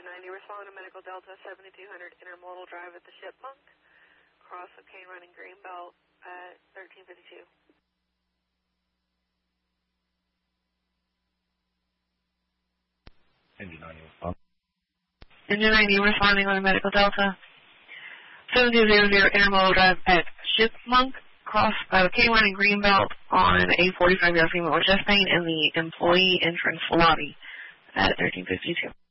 90, responding to Medical Delta 7200 Intermodal Drive at the Chipmunk, cross of Cane Run and Greenbelt at 1352. Engine 90, responding. Engine 90, responding on Medical Delta 7200 Intermodal Drive at Chipmunk, cross of Cane Run and Greenbelt on a 45-year female with chest pain in the employee entrance lobby at 1352.